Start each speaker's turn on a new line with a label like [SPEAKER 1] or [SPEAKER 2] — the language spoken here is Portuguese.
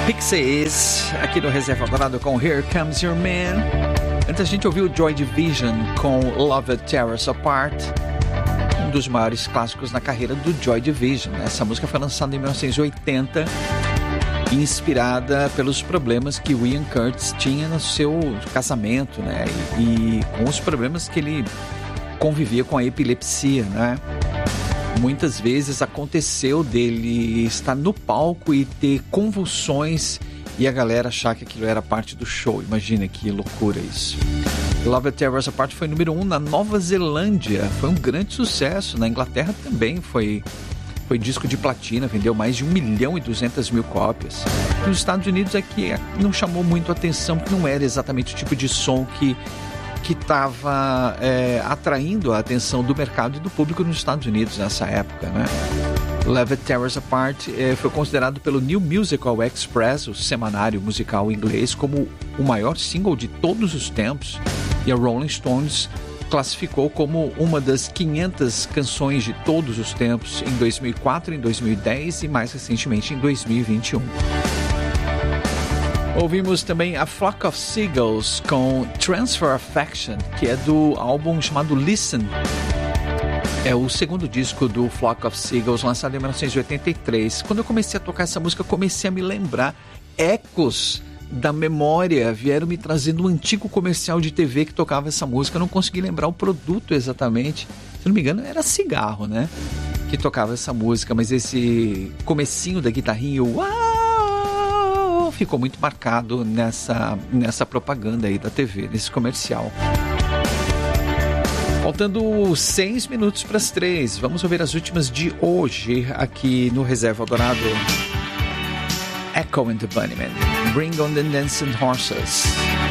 [SPEAKER 1] Pixies, aqui no Reserva Dourado com Here Comes Your Man. Antes a gente ouviu Joy Division com Love It Tear Us Apart, um dos maiores clássicos na carreira do Joy Division. Essa música foi lançada em 1980, inspirada pelos problemas que o Ian Curtis tinha no seu casamento, né? E com os problemas que ele convivia com a epilepsia, né? Muitas vezes aconteceu dele estar no palco e ter convulsões e a galera achar que aquilo era parte do show. Imagina que loucura isso. Love It Tear Us Apart foi número 1 na Nova Zelândia. Foi um grande sucesso. Na Inglaterra também foi disco de platina, vendeu mais de 1.200.000 cópias. Nos Estados Unidos aqui não chamou muito atenção, porque não era exatamente o tipo de som que estava atraindo a atenção do mercado e do público nos Estados Unidos nessa época, né? Love It Tear Us Apart foi considerado pelo New Musical Express, o semanário musical inglês, como o maior single de todos os tempos, e a Rolling Stones classificou como uma das 500 canções de todos os tempos em 2004, em 2010 e mais recentemente em 2021. Ouvimos também a Flock of Seagulls com Transfer Affection, que é do álbum chamado Listen. É o segundo disco do Flock of Seagulls, lançado em 1983. Quando eu comecei a tocar essa música, eu comecei a me lembrar ecos da memória, vieram me trazendo um antigo comercial de TV que tocava essa música. Eu não consegui lembrar o produto exatamente. Se não me engano, era cigarro, né? Que tocava essa música, mas esse comecinho da guitarrinha, ficou muito marcado nessa propaganda aí da TV, nesse comercial. Faltando 6 minutos para as 3, vamos ouvir as últimas de hoje aqui no Reserva Dourado. Echo and the Bunnymen, Bring on the Dancing Horses.